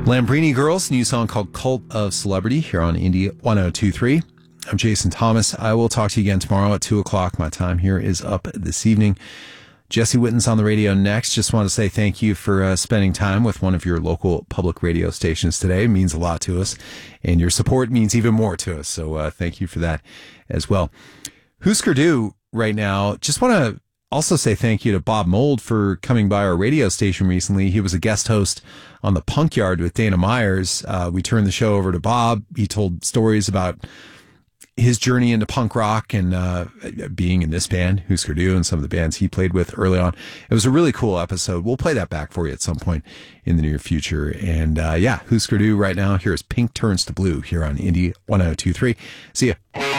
Lambrini Girls, new song called Cult of Celebrity here on Indie 1023. I'm Jason Thomas. I will talk to you again tomorrow at 2 o'clock. My time here is up this evening. Jesse Witten's on the radio next. Just want to say thank you for spending time with one of your local public radio stations today. It means a lot to us, and your support means even more to us. So thank you for that as well. Husker Du right now. Just want to also say thank you to Bob Mould for coming by our radio station recently. He was a guest host on the Punk Yard with Dana Myers. We turned the show over to Bob. He told stories about his journey into punk rock and being in this band, Husker Du, and some of the bands he played with early on. It was a really cool episode. We'll play that back for you at some point in the near future. And Husker Du right now. Here's Pink Turns to Blue here on Indie 1023. See ya.